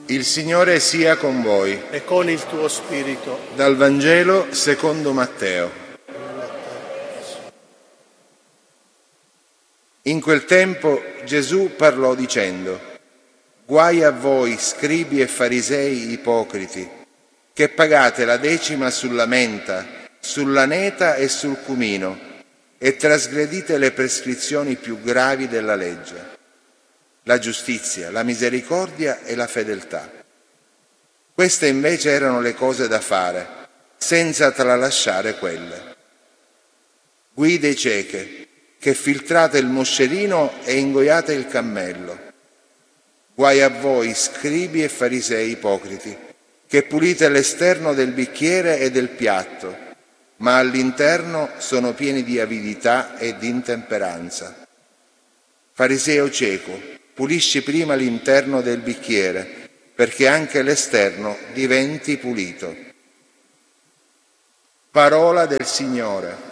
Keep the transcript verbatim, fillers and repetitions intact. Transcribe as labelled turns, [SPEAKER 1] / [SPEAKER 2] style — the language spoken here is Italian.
[SPEAKER 1] Il Signore sia con voi.
[SPEAKER 2] E con il tuo spirito.
[SPEAKER 1] Dal Vangelo secondo Matteo. In quel tempo Gesù parlò dicendo: Guai a voi, scribi e farisei ipocriti, che pagate la decima sulla menta, sull'aneta e sul cumino, e trasgredite le prescrizioni più gravi della legge: la giustizia, la misericordia e la fedeltà. Queste invece erano le cose da fare, senza tralasciare quelle. Guide cieche, che filtrate il moscerino e ingoiate il cammello. Guai a voi, scribi e farisei ipocriti, che pulite l'esterno del bicchiere e del piatto, ma all'interno sono pieni di avidità e di intemperanza. Fariseo cieco, pulisci prima l'interno del bicchiere, perché anche l'esterno diventi pulito. Parola del Signore.